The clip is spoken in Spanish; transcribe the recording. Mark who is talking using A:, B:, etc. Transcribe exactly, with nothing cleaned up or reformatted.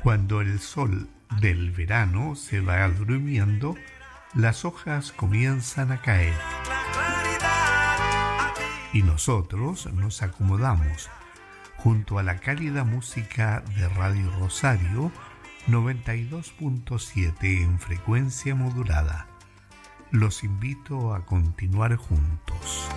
A: Cuando el sol del verano se va durmiendo, las hojas comienzan a caer. Y nosotros nos acomodamos junto a la cálida música de Radio Rosario noventa y dos punto siete en frecuencia modulada. Los invito a continuar juntos.